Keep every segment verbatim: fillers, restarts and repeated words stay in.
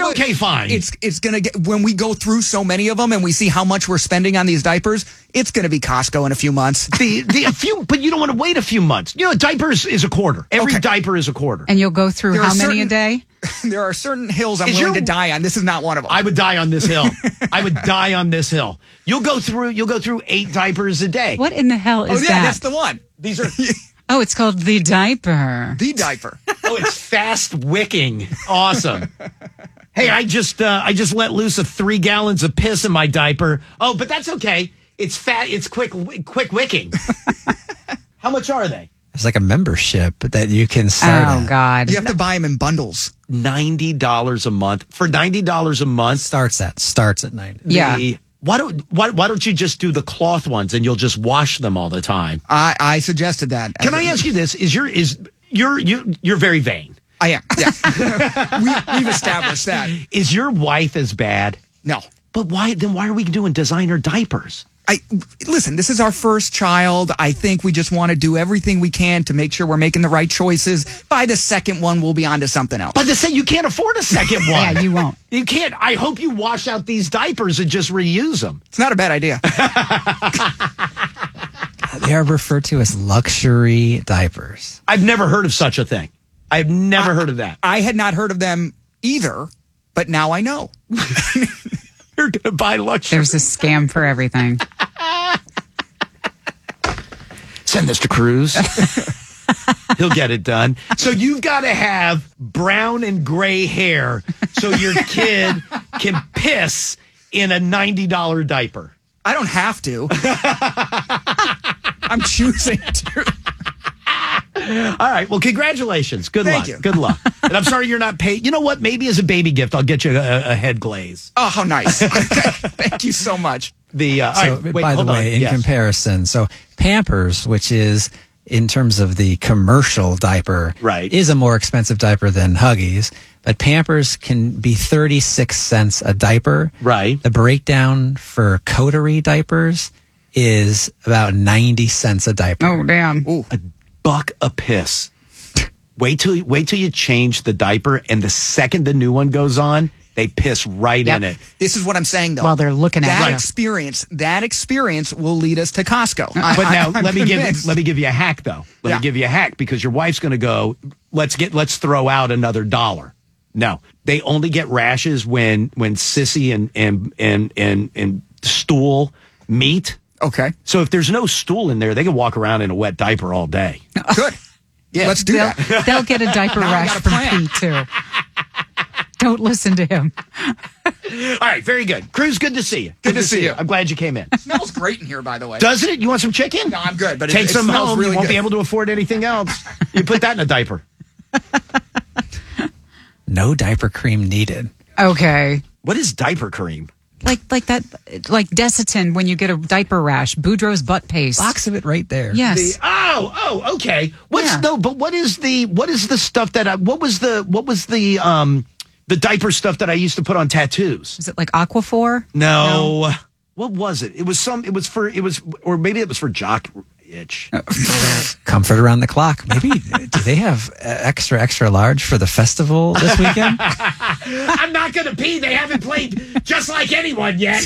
okay, fine. It's it's going to get, when we go through so many of them and we see how much we're spending on these diapers, it's going to be Costco in a few months. The the a few, but you don't want to wait a few months. You know, diapers is a quarter. Every Okay. diaper is a quarter. And you'll go through There how are many certain- a day? There are certain hills I'm Is willing your- to die on. This is not one of them. I would die on this hill. I would die on this hill. You'll go through. You'll go through eight diapers a day. What in the hell is oh, yeah, that? that's the one. These are. Oh, it's called the diaper. The diaper. Oh, it's fast wicking. Awesome. Hey, I just uh, I just let loose of three gallons of piss in my diaper. Oh, but that's okay. It's fat. It's quick quick wicking. How much are they? It's like a membership that you can start. Oh, at. God. You have to buy them in bundles. Ninety dollars a month. For ninety dollars a month. Starts at starts at ninety. Yeah. The, why don't why, why don't you just do the cloth ones and you'll just wash them all the time? I, I suggested that. Can I ask you this? Is your is you're you you're very vain. I am. Yeah. we, we've established that. Is your wife as bad? No. But why then why are we doing designer diapers? I listen, this is our first child. I think we just want to do everything we can to make sure we're making the right choices. By the second one, we'll be on to something else. But to say you can't afford a second one. Yeah, you won't. You can't. I hope you wash out these diapers and just reuse them. It's not a bad idea. They are referred to as luxury diapers. I've never heard of such a thing. I've never I, heard of that. I had not heard of them either, but now I know. You're going to buy luxury. There's a scam for everything. Send this to Cruz. He'll get it done. So you've got to have brown and gray hair so your kid can piss in a ninety dollars diaper. I don't have to. I'm choosing to. All right. Well, congratulations. Good Thank luck. you. Good luck. And I'm sorry you're not paid. You know what? Maybe as a baby gift, I'll get you a, a head glaze. Oh, how nice. Thank you so much. The uh, So, all right, wait, by the hold way, on. in Yes. comparison, so Pampers, which is in terms of the commercial diaper, Right. is a more expensive diaper than Huggies. But Pampers can be thirty-six cents a diaper. Right. The breakdown for Coterie diapers is about ninety cents a diaper. Oh, damn. Ooh. a buck a piss. Wait till wait till you change the diaper, and the second the new one goes on, they piss right Yep. in it. This is what I'm saying, though. While they're looking at that you. experience, that experience will lead us to Costco. I- But now I- I'm let me give convinced. let me give you a hack though. Let Yeah. me give you a hack because your wife's going to go. Let's get let's throw out another dollar. No, they only get rashes when when sissy and and and and and stool meet. Okay, So if there's no stool in there, they can walk around in a wet diaper all day. good. Yeah. Let's do They'll, that. they'll get a diaper Now I rash got a from plan. Pete, too. Don't listen to him. All right, very good. Cruz, good to see you. Good to see you. I'm glad you came in. It smells great in here, by the way. Doesn't it? You want some chicken? No, I'm good, but it, Take it some smells home. really you won't good. be able to afford anything else. You put that in a diaper. No diaper cream needed. Okay. What is diaper cream? Like like that, like Desitin when you get a diaper rash. Boudreaux's butt paste. Box of it right there. Yes. The, oh, oh, okay. What's Yeah. no? But what is the what is the stuff that I? What was the what was the um the diaper stuff that I used to put on tattoos? Is it like Aquaphor? No. What was it? It was some. It was for. It was, or maybe it was for jock itch. Comfort around the clock. Maybe do they have uh, extra extra large for the festival this weekend? I'm not going to pee. They haven't played Just Like Anyone yet.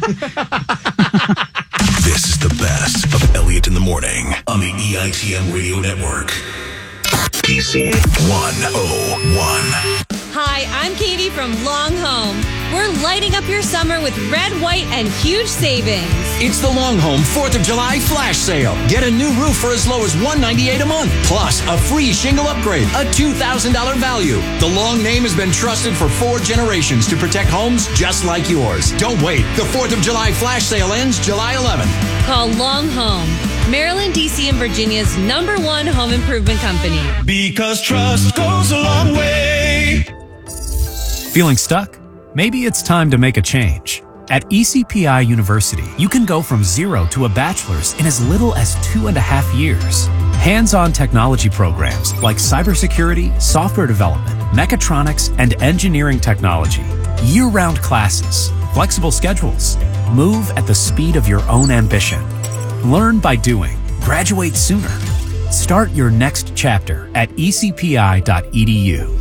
This is the best of Elliot in the Morning on the E I T M Radio Network. D C one oh one. Hi, I'm Katie from Long Home. We're lighting up your summer with red, white, and huge savings. It's the Long Home fourth of July flash sale. Get a new roof for as low as one hundred ninety-eight dollars a month, plus a free shingle upgrade, a two thousand dollars value. The Long name has been trusted for four generations to protect homes just like yours. Don't wait. The fourth of July flash sale ends July eleventh. Call Long Home, Maryland, D C, and Virginia's number one home improvement company. Because trust goes a long way. Feeling stuck? Maybe it's time to make a change. At E C P I University, you can go from zero to a bachelor's in as little as two and a half years. Hands-on technology programs like cybersecurity, software development, mechatronics, and engineering technology. Year-round classes, flexible schedules. Move at the speed of your own ambition. Learn by doing. Graduate sooner. Start your next chapter at e c p i dot e d u.